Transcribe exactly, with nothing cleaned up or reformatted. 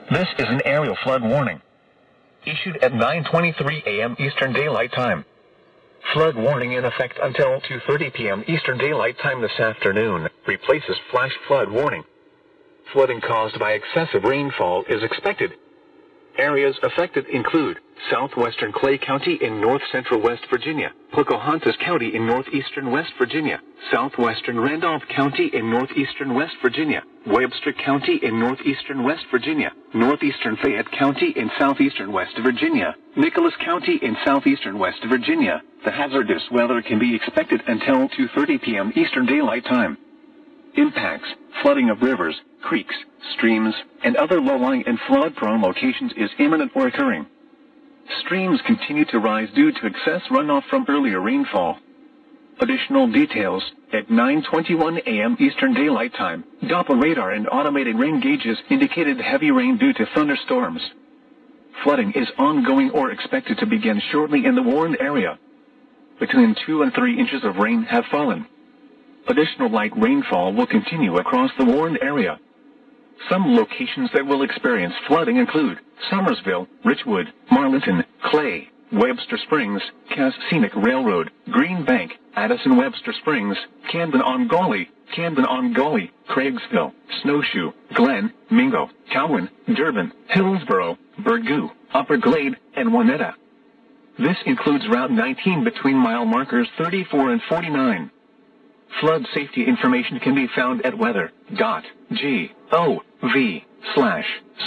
This is an aerial flood warning, issued at nine twenty-three a m Eastern Daylight Time. Flood warning in effect until two thirty p m Eastern Daylight Time this afternoon replaces flash flood warning. Flooding caused by excessive rainfall is expected. Areas affected include southwestern Clay County in north-central West Virginia, Pocahontas County in northeastern West Virginia, southwestern Randolph County in northeastern West Virginia, Webster County in northeastern West Virginia, northeastern Fayette County in southeastern West Virginia, Nicholas County in southeastern West Virginia. The hazardous weather can be expected until two thirty p m Eastern Daylight Time. Impacts: flooding of rivers, creeks, streams, and other low-lying and flood-prone locations is imminent or occurring. Streams continue to rise due to excess runoff from earlier rainfall. Additional details: at nine twenty-one a m Eastern Daylight Time, Doppler radar and automated rain gauges indicated heavy rain due to thunderstorms. Flooding is ongoing or expected to begin shortly in the warned area. Between two and three inches of rain have fallen. Additional light rainfall will continue across the warned area. Some locations that will experience flooding include Somersville, Richwood, Marlinton, Clay, Webster Springs, Cass Scenic Railroad, Green Bank, Addison-Webster Springs, Camden-on-Gauley, Camden-on-Gauley, Craigsville, Snowshoe, Glen, Mingo, Cowan, Durbin, Hillsborough, Burgoo, Upper Glade, and Wanetta. This includes Route nineteen between mile markers thirty-four and forty-nine. Flood safety information can be found at weather dot gov slash